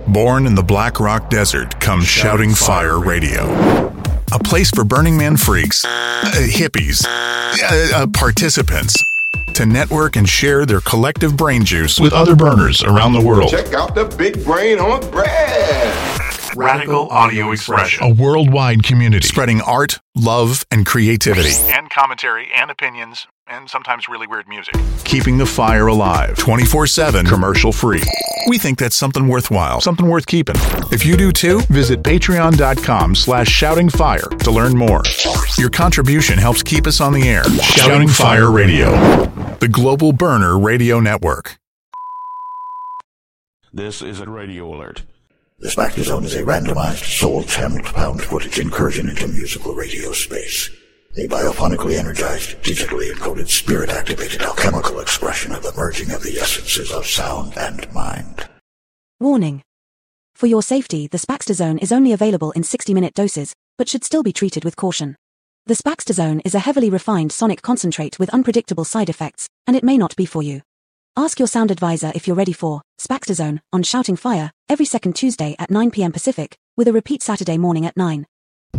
Born in the Black Rock Desert comes Shouting Fire Radio. A place for Burning Man freaks, hippies, participants to network and share their collective brain juice with other burners around the world. Check out the big brain on bread. Radical Audio Expression, a worldwide community spreading art, love, and creativity. And commentary and opinions, and sometimes really weird music. Keeping the fire alive 24/7, commercial free. We think that's something worthwhile, something worth keeping. If you do too, visit patreon.com/shoutingfire to learn more. Your contribution helps keep us on the air. Shouting Fire Radio, the global burner radio network. This is a radio alert. The Spectre Zone is a randomized, soul-channeled found footage incursion into musical radio space. A biophonically energized, digitally encoded, spirit-activated alchemical expression of the merging of the essences of sound and mind. Warning. For your safety, the Spaxter Zone is only available in 60-minute doses, but should still be treated with caution. The Spaxter Zone is a heavily refined sonic concentrate with unpredictable side effects, and it may not be for you. Ask your sound advisor if you're ready for Spaxter Zone on Shouting Fire every second Tuesday at 9 p.m. Pacific, with a repeat Saturday morning at 9.